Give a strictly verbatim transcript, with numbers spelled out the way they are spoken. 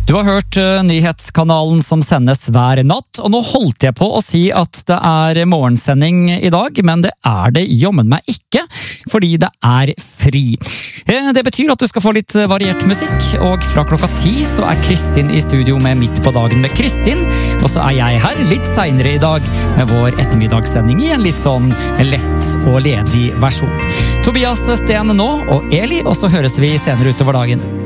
Du har hørt uh, nyhetskanalen som sendes hver natt, og nå holdt jeg på å si at det er morgensending i dag, men det er det jommen meg ikke, fordi det er fri. Eh, det betyr at du skal få litt variert musikk, og fra klokka ti så er Kristin i studio med Midt på dagen med Kristin, og så er jeg her litt senere i dag med vår ettermiddagssending i en litt sånn lett og ledig versjon. Tobias Sten nå, og Eli, og så høres vi senere utover dagen.